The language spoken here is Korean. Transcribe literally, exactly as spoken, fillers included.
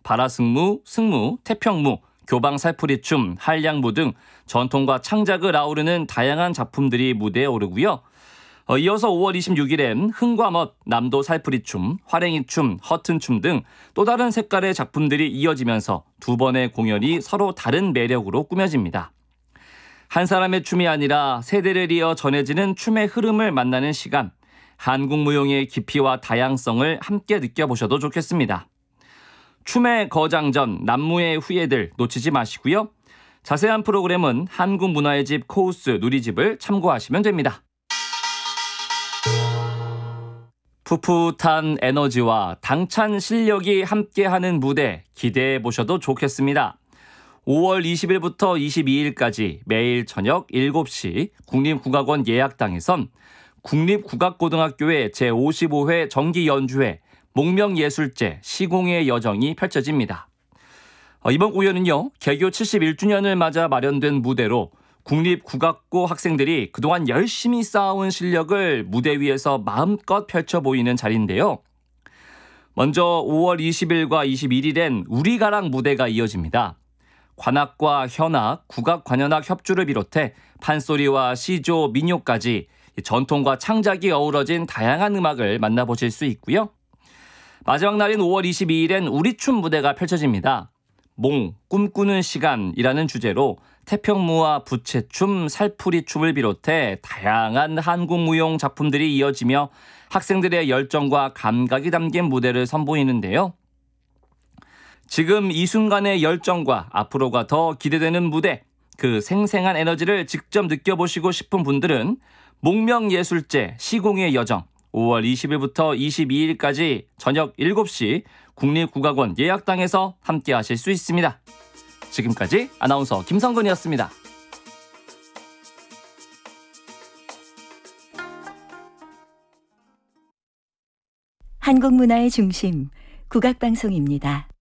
발화승무, 승무, 태평무, 교방 살풀이춤, 한량무 등 전통과 창작을 아우르는 다양한 작품들이 무대에 오르고요. 어, 이어서 오월 이십육일엔 흥과 멋, 남도 살풀이춤, 화랭이춤, 허튼춤 등 또 다른 색깔의 작품들이 이어지면서 두 번의 공연이 서로 다른 매력으로 꾸며집니다. 한 사람의 춤이 아니라 세대를 이어 전해지는 춤의 흐름을 만나는 시간, 한국 무용의 깊이와 다양성을 함께 느껴보셔도 좋겠습니다. 춤의 거장전, 남무의 후예들 놓치지 마시고요. 자세한 프로그램은 한국문화의 집 코우스 누리집을 참고하시면 됩니다. 풋풋한 에너지와 당찬 실력이 함께하는 무대 기대해 보셔도 좋겠습니다. 오월 이십일부터 이십이일까지 매일 저녁 일곱 시 국립국악원 예약당에선 국립국악고등학교의 제오십오 회 정기연주회 목명예술제 시공의 여정이 펼쳐집니다. 이번 공연은요, 개교 칠십일 주년을 맞아 마련된 무대로 국립국악고 학생들이 그동안 열심히 쌓아온 실력을 무대 위에서 마음껏 펼쳐 보이는 자리인데요. 먼저 오월 이십일과 이십일일엔 우리가랑 무대가 이어집니다. 관악과 현악, 국악관현악 협주를 비롯해 판소리와 시조, 민요까지 전통과 창작이 어우러진 다양한 음악을 만나보실 수 있고요. 마지막 날인 오월 이십이일엔 우리춤 무대가 펼쳐집니다. 몽, 꿈꾸는 시간이라는 주제로 태평무와 부채춤, 살풀이춤을 비롯해 다양한 한국 무용 작품들이 이어지며 학생들의 열정과 감각이 담긴 무대를 선보이는데요. 지금 이 순간의 열정과 앞으로가 더 기대되는 무대, 그 생생한 에너지를 직접 느껴보시고 싶은 분들은 목명예술제 시공의 여정 오월 이십일부터 이십이일까지 저녁 일곱 시 국립국악원 예약당에서 함께 하실 수 있습니다. 지금까지 아나운서 김성근이었습니다. 한국 문화의 중심, 국악방송입니다.